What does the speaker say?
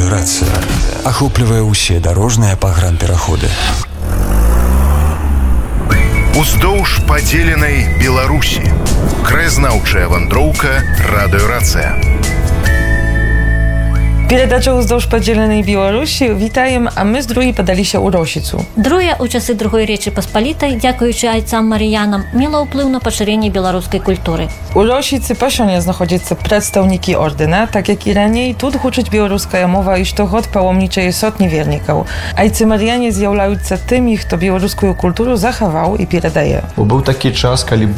Радыёрацыя ахоплівае ўсе дарожныя пагранпераходы. Уздоўж падзеленай Беларусі. Краязнаўчая вандроўка «Радыёрацыя». Передача «Уздовж подзеленой Білорусі». Вітаємо, а ми з другі подалися у Рощицу. Друге, у часи Другої Речі Посполітої, дякуючи айцам Маріянам, міло ўплыў на пашыренне беларускай культуры. У Рощиці пашоне знаходзяцца прадстаўнікі ордэна, так як і раней, тут гучыць беларуская мова і штогод паломнічае сотні вернікаў. Айцы Маріяне з'яўляюцца тымі, хто беларускую культуру захаваў і перадае. Быў такі час, калі